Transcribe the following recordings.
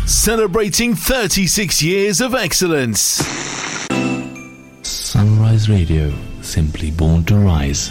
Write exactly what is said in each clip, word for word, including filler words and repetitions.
celebrating thirty-six years of excellence. Sunrise Radio, simply born to rise.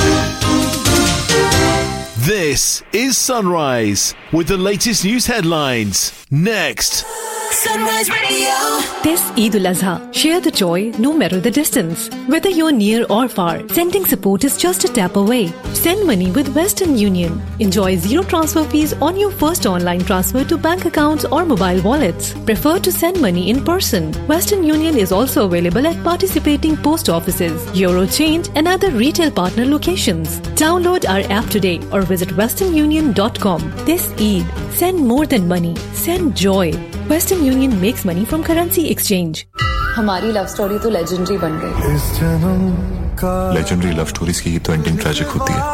This is Sunrise with the latest news headlines. Next. Sunrise Radio. This Eid al-Azha, share the joy no matter the distance. Whether you're near or far, sending support is just a tap away. Send money with Western Union. Enjoy zero transfer fees on your first online transfer to bank accounts or mobile wallets. Prefer to send money in person. Western Union is also available at participating post offices, Eurochange and other retail partner locations. Download our app today or visit western union dot com. This Eid, send more than money. Send joy. Western Union makes money from currency exchange. हमारी love story तो legendary बन गई। इस जन्म का legendary love stories की तो ending tragic होती है।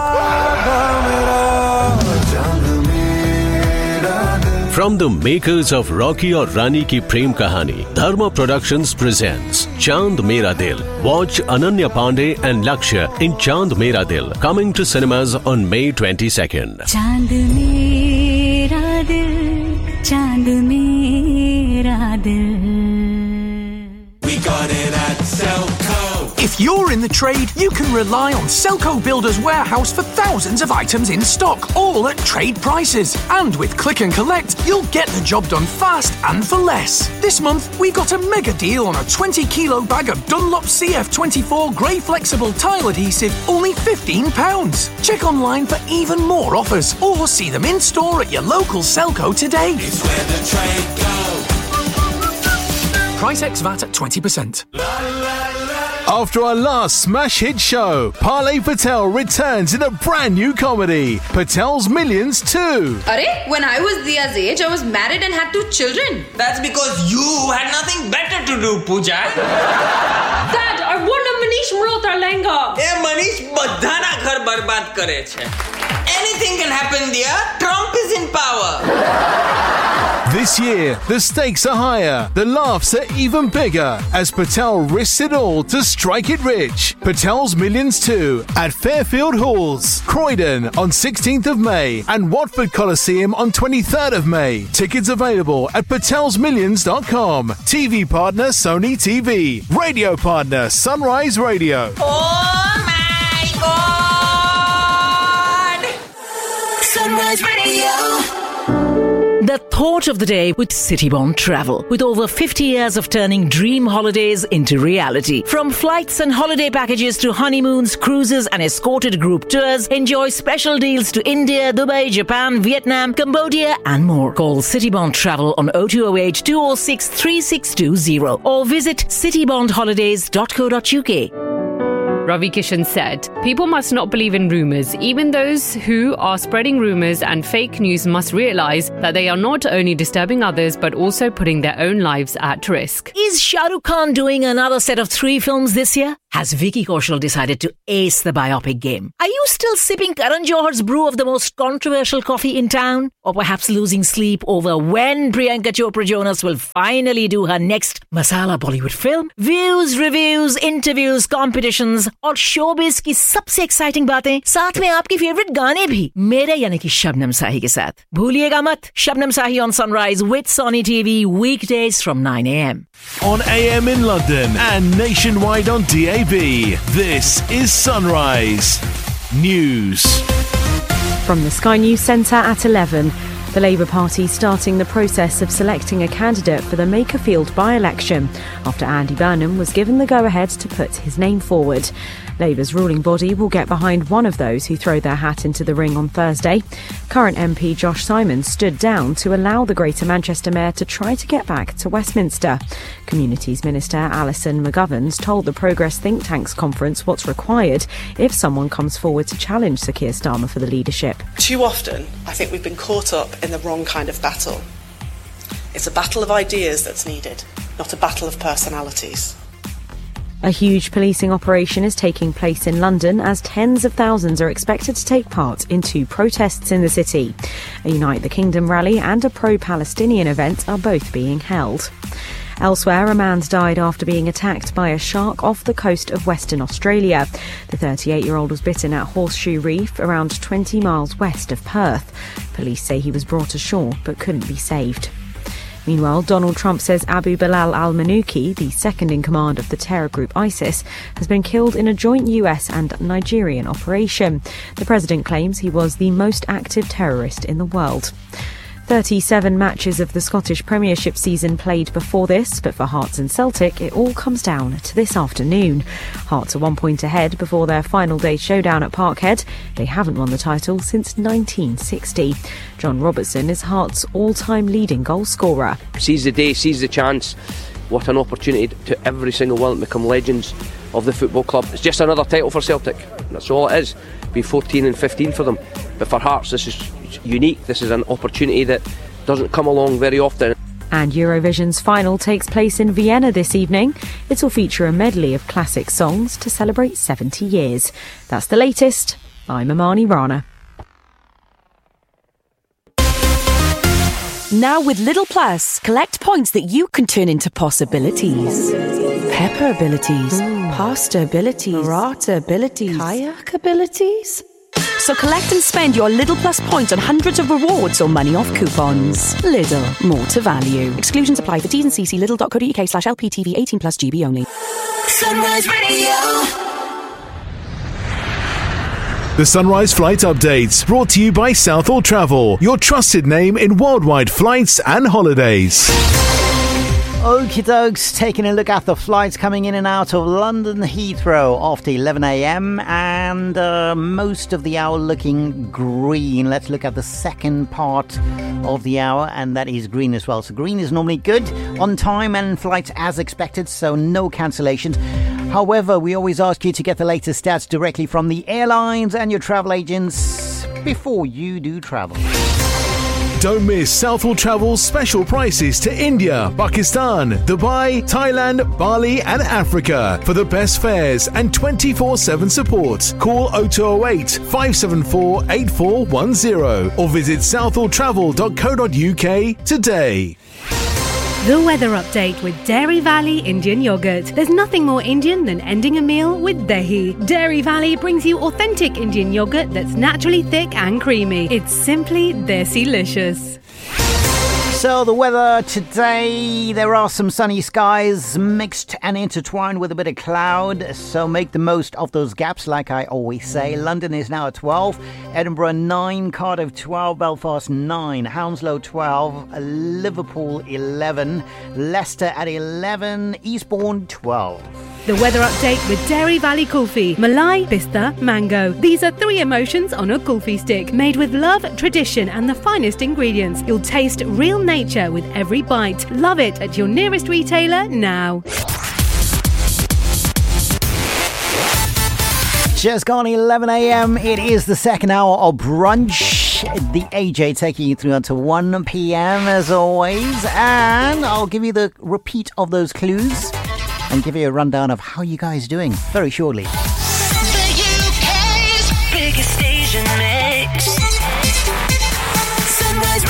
From the makers of Rocky और रानी की प्रेम कहानी, Dharma Productions presents Chand Mera Dil. Watch Ananya Pandey and Lakshya in Chand Mera Dil, coming to cinemas on May twenty-second. Chand mera dil, chand mera dil. We got it at Selco. If you're in the trade, you can rely on Selco Builders Warehouse for thousands of items in stock, all at trade prices. And with Click and Collect, you'll get the job done fast and for less. This month, we've got a mega deal on a twenty kilo bag of Dunlop C F twenty-four grey flexible tile adhesive, only fifteen pounds. Check online for even more offers or see them in store at your local Selco today. It's where the trade goes. Price ex V A T at twenty percent. After our last smash hit show, Parley Patel returns in a brand new comedy, Patel's Millions two. अरे, when I was Dia's age, I was married and had two children. That's because you had nothing better to do, Pooja. Dad, I want a Manish Malhotra lehenga. ए मनीष बधाना घर बर्बाद करे छे. Anything can happen, Dia. Trump is in power. This year, the stakes are higher, the laughs are even bigger as Patel risks it all to strike it rich. Patel's Millions two at Fairfield Halls, Croydon on sixteenth of May and Watford Coliseum on twenty-third of May. Tickets available at patels millions dot com. T V partner Sony T V. Radio partner Sunrise Radio. Oh my God! Sunrise Radio. The thought of the day with Citybond Travel. With over fifty years of turning dream holidays into reality. From flights and holiday packages to honeymoons, cruises and escorted group tours, enjoy special deals to India, Dubai, Japan, Vietnam, Cambodia and more. Call Citybond Travel on oh two oh eight, two oh six, three six two oh or visit citybond holidays dot co dot uk. Ravi Kishan said, people must not believe in rumours. Even those who are spreading rumours and fake news must realise that they are not only disturbing others but also putting their own lives at risk. Is Shah Rukh Khan doing another set of three films this year? Has Vicky Kaushal decided to ace the biopic game? Are you still sipping Karan Johar's brew of the most controversial coffee in town? Or perhaps losing sleep over when Priyanka Chopra Jonas will finally do her next masala Bollywood film? Views, reviews, interviews, competitions और showbiz की सबसे exciting बातें साथ में आपकी favorite गाने भी मेरे यानी कि शबनम साही के साथ भूलिएगा मत शबनम साही on Sunrise with Sony T V weekdays from nine a.m. On A M in London and nationwide on D A B. This is Sunrise News. From the Sky News Centre at eleven. The Labour Party starting the process of selecting a candidate for the Makerfield by-election after Andy Burnham was given the go-ahead to put his name forward. Labour's ruling body will get behind one of those who throw their hat into the ring on Thursday. Current M P Josh Simons stood down to allow the Greater Manchester Mayor to try to get back to Westminster. Communities Minister Alison McGovern told the Progress think tank's conference what's required if someone comes forward to challenge Sir Keir Starmer for the leadership. Too often, I think we've been caught up in the wrong kind of battle. It's a battle of ideas that's needed, not a battle of personalities. A huge policing operation is taking place in London as tens of thousands are expected to take part in two protests in the city. A Unite the Kingdom rally and a pro-Palestinian event are both being held. Elsewhere, a man's died after being attacked by a shark off the coast of Western Australia. The thirty-eight-year-old was bitten at Horseshoe Reef, around twenty miles west of Perth. Police say he was brought ashore but couldn't be saved. Meanwhile, Donald Trump says Abu Bilal al-Manuki, the second in command of the terror group ISIS, has been killed in a joint U S and Nigerian operation. The president claims he was the most active terrorist in the world. thirty-seven matches of the Scottish Premiership season played before this, but for Hearts and Celtic, it all comes down to this afternoon. Hearts are one point ahead before their final day showdown at Parkhead. They haven't won the title since nineteen sixty. John Robertson is Hearts' all-time leading goal scorer. Seize the day, seize the chance. What an opportunity to every single one to become legends of the football club. It's just another title for Celtic. That's all it is. Be fourteen and fifteen for them. But for Hearts, this is unique. This is an opportunity that doesn't come along very often. And Eurovision's final takes place in Vienna this evening. It'll feature a medley of classic songs to celebrate seventy years. That's the latest. I'm Amani Rana. Now with Lidl Plus, collect points that you can turn into possibilities. Pepper abilities, mm. pasta abilities, burrata abilities, kayak abilities. So collect and spend your Lidl Plus points on hundreds of rewards or money off coupons. Lidl, more to value. Exclusions apply for T's and C's. Lidl.co.uk slash LPTV eighteen plus G B only. Sunrise Radio. The Sunrise Flight Updates, brought to you by Southall Travel, your trusted name in worldwide flights and holidays. Okie dokes, taking a look at the flights coming in and out of London Heathrow after eleven a.m. and uh, most of the hour looking green. Let's look at the second part of the hour, and that is green as well. So green is normally good, on time and flights as expected, so no cancellations. However, we always ask you to get the latest stats directly from the airlines and your travel agents before you do travel. Don't miss Southall Travel's special prices to India, Pakistan, Dubai, Thailand, Bali and Africa for the best fares and twenty-four seven support. Call oh two oh eight, five seven four, eight four one oh or visit southall travel dot co dot uk today. The weather update with Dairy Valley Indian Yogurt. There's nothing more Indian than ending a meal with dahi. Dairy Valley brings you authentic Indian yogurt that's naturally thick and creamy. It's simply desi-licious. So the weather today, there are some sunny skies mixed and intertwined with a bit of cloud. So make the most of those gaps, like I always say. London is now at twelve, Edinburgh nine, Cardiff twelve, Belfast nine, Hounslow twelve, Liverpool eleven, Leicester at eleven, Eastbourne twelve. The weather update with Dairy Valley Kulfi. Malai, pista, mango. These are three emotions on a kulfi stick, made with love, tradition and the finest ingredients. You'll taste real nature with every bite. Love it at your nearest retailer now. Just gone eleven a.m. It is the second hour of brunch. The A J taking you through until one p.m. as always. And I'll give you the repeat of those clues and give you a rundown of how you guys doing very shortly. The U K's biggest station mix. Sunrise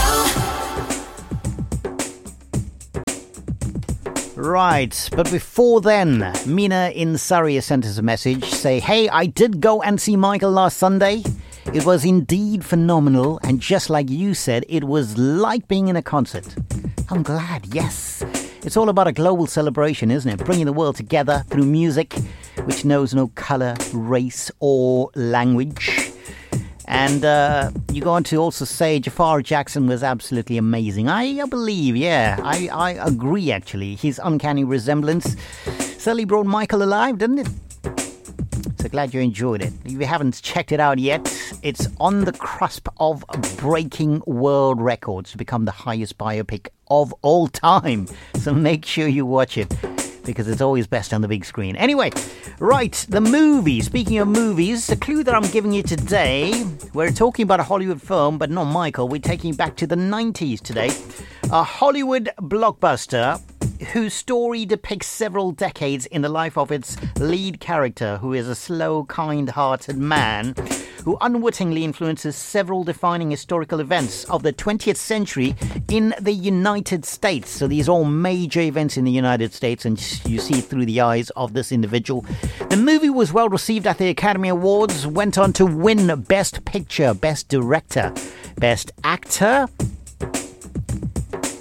Radio. Right, but before then, Mina in Surrey has sent us a message. Say, hey, I did go and see Michael last Sunday. It was indeed phenomenal, and just like you said, it was like being in a concert. I'm glad, yes. It's all about a global celebration, isn't it? Bringing the world together through music, which knows no colour, race or language. And uh, you go on to also say Jafar Jackson was absolutely amazing. I, I believe, yeah, I, I agree actually. His uncanny resemblance certainly brought Michael alive, didn't it? So glad you enjoyed it. If you haven't checked it out yet, it's on the cusp of breaking world records to become the highest biopic of all time. So make sure you watch it, because it's always best on the big screen. Anyway, right, the movie. Speaking of movies, the clue that I'm giving you today, we're talking about a Hollywood film, but not Michael. We're taking you back to the nineties today. A Hollywood blockbuster whose story depicts several decades in the life of its lead character, who is a slow, kind-hearted man who unwittingly influences several defining historical events of the twentieth century in the United States. So these are all major events in the United States, and you see it through the eyes of this individual. The movie was well received at the Academy Awards, went on to win Best Picture, Best Director, Best Actor,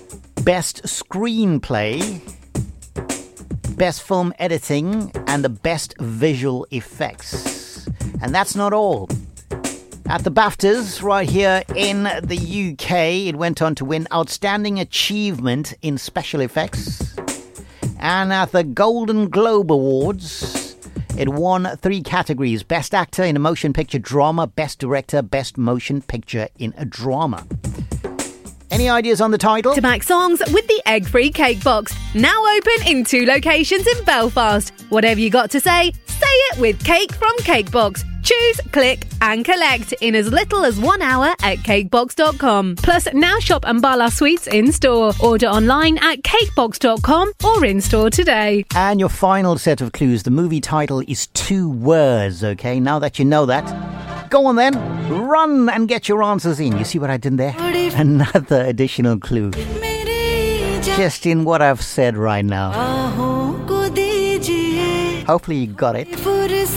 Best Screenplay, Best Film Editing, and the Best Visual Effects. And that's not all. At the BAFTAs, right here in the U K, it went on to win Outstanding Achievement in Special Effects. And at the Golden Globe Awards, it won three categories: Best Actor in a Motion Picture Drama, Best Director, Best Motion Picture in a Drama. Any ideas on the title? To back songs with the egg-free cake box. Now open in two locations in Belfast. Whatever you got to say, say it with Cake from Cakebox. Choose, click and collect in as little as one hour at cakebox dot com. Plus, now shop Ambala Sweets in-store. Order online at cakebox dot com or in-store today. And your final set of clues. The movie title is two words, okay? Now that you know that, go on then, run and get your answers in. You see what I did there? Another additional clue. Just in what I've said right now. Hopefully you got it.